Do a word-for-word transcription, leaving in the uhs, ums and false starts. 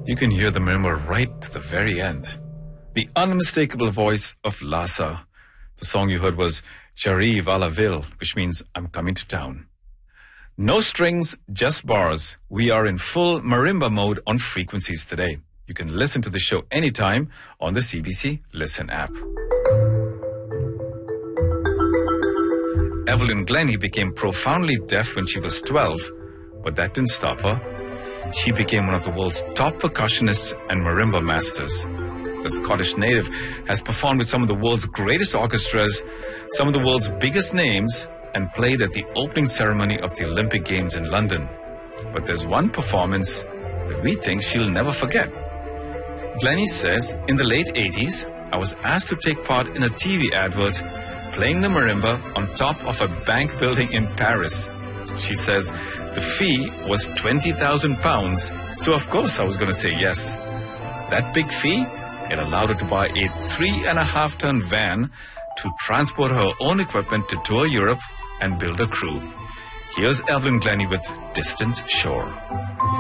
You can hear the marimba right to the very end. The unmistakable voice of Lhasa. The song you heard was J'arrive à la ville, which means I'm coming to town. No strings, just bars. We are in full marimba mode on frequencies today. You can listen to the show anytime on the C B C Listen app. Evelyn Glennie became profoundly deaf when she was twelve, but that didn't stop her. She became one of the world's top percussionists and marimba masters. The Scottish native has performed with some of the world's greatest orchestras, some of the world's biggest names, and played at the opening ceremony of the Olympic Games in London. But there's one performance that we think she'll never forget. Glennie says, in the late eighties, I was asked to take part in a T V advert playing the marimba on top of a bank building in Paris. She says the fee was twenty thousand pounds, so of course I was going to say yes. That big fee, it allowed her to buy a three and a half ton van to transport her own equipment to tour Europe and build a crew. Here's Evelyn Glennie with Distant Shore.